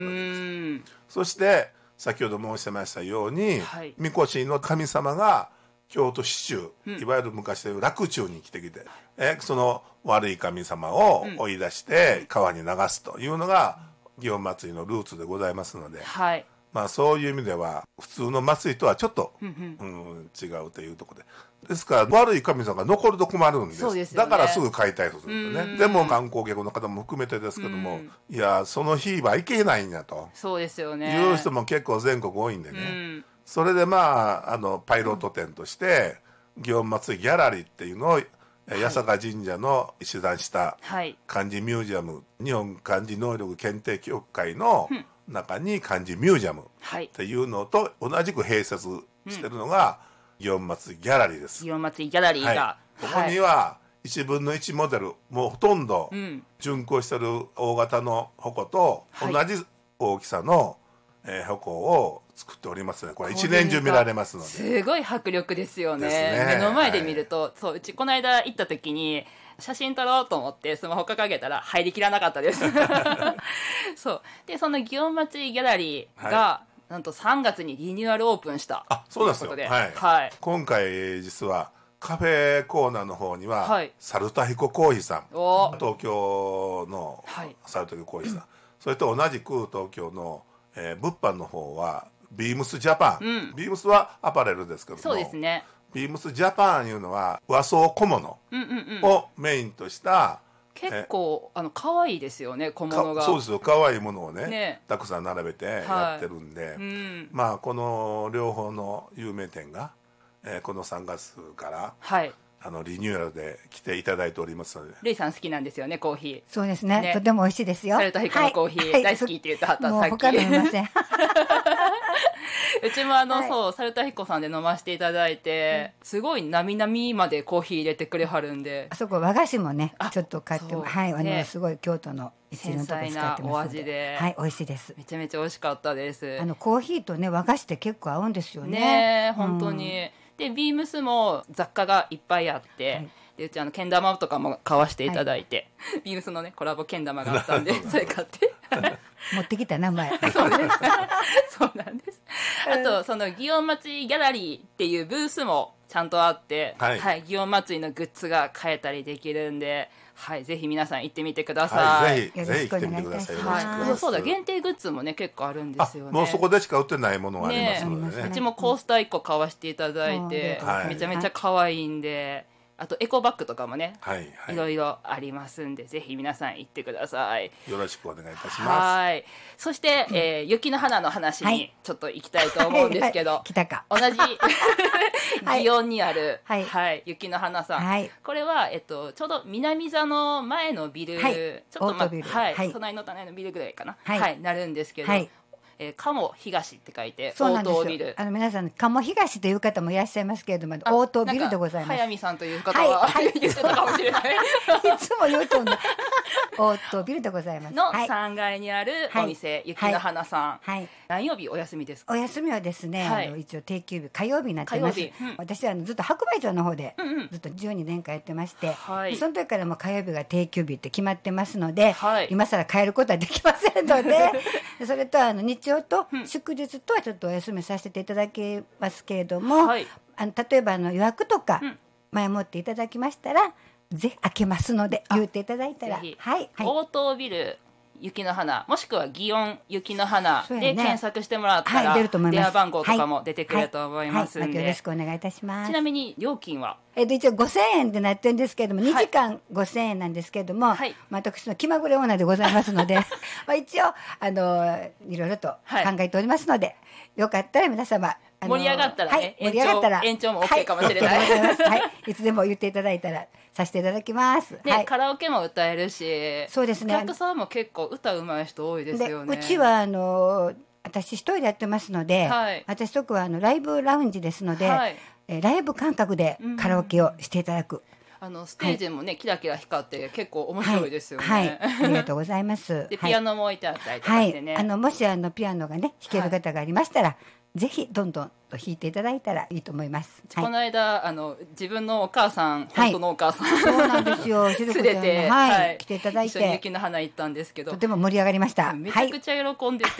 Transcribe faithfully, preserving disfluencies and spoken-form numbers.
うーん。 そして先ほど申しましたように、 はい、 みこしの神様が京都市中、 うん、 いわゆる昔でいう洛中に来てきて、えその悪い神様を追い出して川に流すというのが祇園祭のルーツでございますので、 はい、 まあ、そういう意味では普通の祭りとはちょっと、 うんうんうん、違うというところで、ですから悪い神様が残ると困るんです。 そうですよね。 だからすぐ解体するんですよね。でも観光客の方も含めてですけども、いやその日は行けないんやと、 そうですよね、 いう人も結構全国多いんでね、 うん、 それでまああのパイロット展として祇園祭ギャラリーっていうのを、はい、八坂神社の石段した漢字ミュージアム、日本漢字能力検定協会の中に漢字ミュージアムっていうのと同じく併設してるのが祇園祭ギャラリーです。 祇園祭ギャラリーが、 はい、ここにはいちぶんのいちモデル、もうほとんど巡行してる大型の鉾と同じ大きさの、えー、鉾を作っておりますね。これ一年中見られますので、 すごい迫力ですよ ね, ね目の前で見ると、はい、そううちこの間行った時に写真撮ろうと思ってスマホ掲げたら入りきらなかったですそうで、その祇園祭ギャラリーが、はい、なんとさんがつにリニューアルオープンしたあそうですよ、 ということで、 はいはい、今回実はカフェコーナーの方には、はい、猿田彦コーヒーさん、東京の猿田彦コーヒーさん、はい、それと同じく東京の、えー、物販の方はビームスジャパン、うん、ビームスはアパレルですけども、 そうですね、 ビームスジャパンいうのは和装小物をメインとした、 うんうんうん、結構あの可愛いですよね、小物が。 そうですよ、可愛いものを ね, ねたくさん並べてやってるんで、はい、うん、まあこの両方の有名店が、えー、このさんがつから、はい、あのリニューアルで来ていただいておりますので。 レイさん好きなんですよね、コーヒー。 そうです ね, ねとても美味しいですよ。 猿田彦のコーヒー、はい、大好きって言ってはった、 はい、さっきもう他飲みませんうちもあの、はい、そう猿田彦さんで飲ませていただいて、うん、すごいなみなみまでコーヒー入れてくれはるんで、 あそこ和菓子もねちょっと買っても、はい、あの、 ね、 すごい京都の一流のとこ使ってますので、 お味で、 はい、美味しいです。 めちゃめちゃ美味しかったです。 あのコーヒーとね和菓子って結構合うんですよね。 ね、本当に、うん、でビームスも雑貨がいっぱいあって、はい、でうちあのけん玉とかも買わせていただいて、はい、ビームスのねコラボけん玉があったんでそれ買って持ってきた名前そうですそうなんです。あとその祇園祭ギャラリーっていうブースもちゃんとあって、はいはい、祇園祭のグッズが買えたりできるんで、はい、ぜひ皆さん行ってみてください。 はい、ぜひぜひ来てみてください。 はい、そうだ、限定グッズもね結構あるんですよね。 もうそこでしか売ってないものがありますので ね, ねうちもコースターいっこ買わせていただいて、うん、めちゃめちゃ可愛いんで、あとエコバッグとかもね、はいはい、いろいろありますんで、ぜひ皆さん行ってください。 よろしくお願いいたします。 はい、そして、うん、えー、雪の花の話にちょっと行きたいと思うんですけど、 はいはいはい、 同じ祇園にある、 はいはい、雪の花さん、 はい、 これは、えっと、ちょうど南座の前のビル、はい、ちょっと、まはいはい、隣の隣のビルぐらいかな、はいはい、なるんですけど、はい、えー、鴨東って書いて応答ビル。 あの皆さん鴨東という方もいらっしゃいますけれども、応答ビルでございます。 早見さんという方は、はいはい、言ってたかもしれないいつも言うとんだ応答ビルでございますのさんがいにあるお店、はい、雪の花さん、はい、何曜日お休みですか？ お休みはですね、はい、あの一応定休日火曜日になってます。うん、私はあのずっと白梅町の方で、うんうん、ずっとじゅうにねんかんやってまして、はい、その時からもう火曜日が定休日って決まってますので、はい、今更変えることはできませんのでそれとあの日曜と祝日とはちょっとお休みさせていただきますけれども、はい、あの例えばあの予約とか前もっていただきましたら、ぜひ開けますので言っていただいたら、はいはい、 応答ビル雪の花もしくは祇園雪の花で検索してもらったら、ね、はい、電話番号とかも出てくると思いますので、はいはいはい、 よろしくお願いいたします。 ちなみに料金は、 えっと、一応ごせんえんでなってるんですけれども、はい、にじかんごせんえんなんですけれども、はい、まあ、私の気まぐれオーナーでございますのでまあ一応あのいろいろと考えておりますので、はい、よかったら皆様盛り上がったらね、はい、 盛り上がったら延長も OK かもしれない、 はい、はい、いつでも言っていただいたらさせていただきます。 で、 はい、 カラオケも歌えるし、 そうですね、 お客さんも結構歌うまい人多いですよね。 でうちはあの私一人でやってますので、はい、私とこはあのライブラウンジですので、はい、えライブ感覚でカラオケをしていただく、 あのステージもね、はい、キラキラ光って結構面白いですよね。 はい、はい、ありがとうございます。 でピアノも置いてあったりとかしてね、 はい、あのもしあのピアノがね弾ける方がありましたら、はい、 ぜひどんどんと弾いていただいたらいいと思います。 この間あの自分のお母さん、本当のお母さん、 そうなんですよ。連れて、はい、来ていただいて一緒に雪の花行ったんですけど、 とても盛り上がりました。 めちゃくちゃ喜んでて。